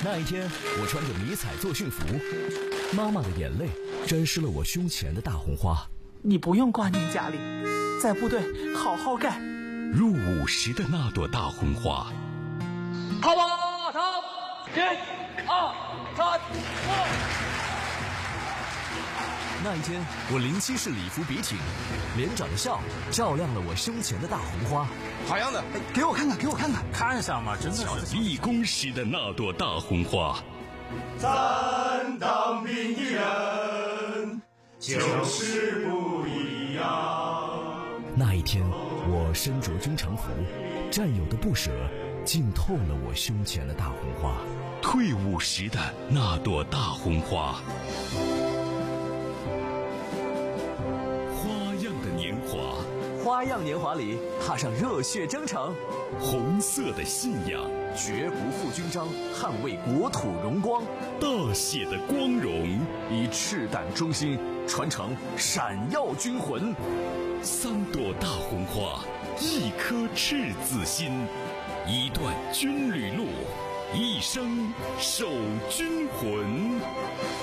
那一天，我穿着迷彩作训服，妈妈的眼泪沾湿了我胸前的大红花。 你不用挂念家里，在部队好好干。 入伍时的那朵大红花。 好吧，走，1、2、3、4。 那一天，我07式礼服笔挺，连长的笑照亮了我胸前的大红花。 好样的！ 给我看看，给我看看， 看上吗？真的是立功时的那朵大红花。 咱当兵的人就是不一样。 那一天，我身着军常服，战友的不舍浸透了我胸前的大红花。 退伍时的那朵大红花。花样的年华， 花样年华里踏上热血征程。 红色的信仰， 绝不负军章，捍卫国土荣光。 大写的光荣， 以赤胆忠心传承闪耀军魂。 3朵大红花，1颗赤子心，1段军旅路，一生守军魂。